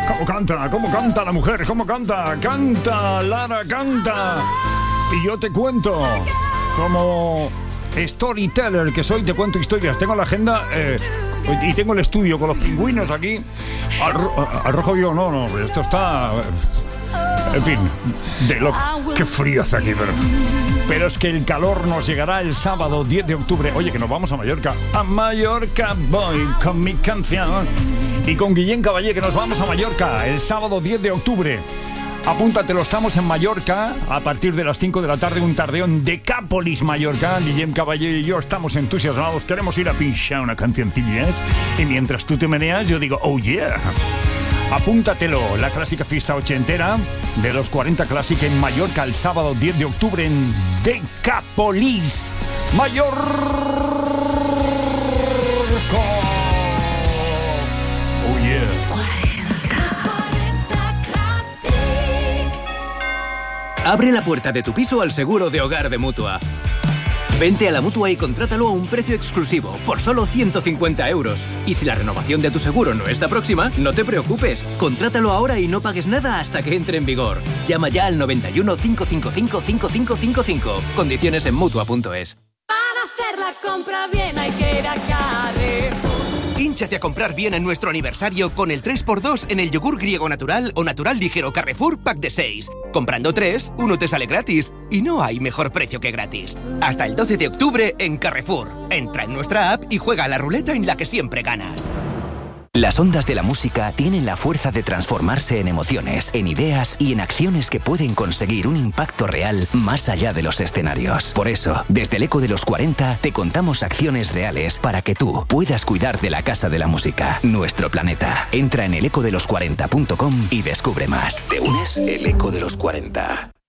¿Cómo canta la mujer? ¿Cómo canta? Canta, Lara, canta. Y yo te cuento, como storyteller que soy, te cuento historias. Tengo la agenda y tengo el estudio con los pingüinos aquí. Al rojo vivo, no, esto está... En fin, qué frío hace aquí, pero es que el calor nos llegará el sábado 10 de octubre. Oye, que nos vamos a Mallorca. A Mallorca voy con mi canción. Y con Guillem Caballé, que nos vamos a Mallorca el sábado 10 de octubre. Apúntatelo, estamos en Mallorca a partir de las 5 de la tarde, un tardeón de Decápolis, Mallorca. Guillem Caballé y yo estamos entusiasmados, queremos ir a pinchar una cancioncilla. Y mientras tú te meneas, yo digo, oh yeah. Apúntatelo, la clásica fiesta ochentera de los 40 Classic en Mallorca el sábado 10 de octubre en Decápolis, Mallorca. Oh yeah. 40 Classic. Abre la puerta de tu piso al seguro de hogar de Mutua. Vente a la Mutua y contrátalo a un precio exclusivo, por solo 150 euros. Y si la renovación de tu seguro no está próxima, no te preocupes. Contrátalo ahora y no pagues nada hasta que entre en vigor. Llama ya al 91 555 5555. Condiciones en Mutua.es. Para hacer la compra bien hay que ir a Carrefour. Hínchate a comprar bien en nuestro aniversario con el 3x2 en el yogur griego natural o natural ligero Carrefour Pack de 6. Comprando 3, uno te sale gratis. Y no hay mejor precio que gratis. Hasta el 12 de octubre en Carrefour. Entra en nuestra app y juega a la ruleta en la que siempre ganas. Las ondas de la música tienen la fuerza de transformarse en emociones, en ideas y en acciones que pueden conseguir un impacto real más allá de los escenarios. Por eso, desde el Eco de los 40 te contamos acciones reales para que tú puedas cuidar de la Casa de la Música, nuestro planeta. Entra en elecodelos40.com y descubre más. ¿Te unes? El Eco de los 40.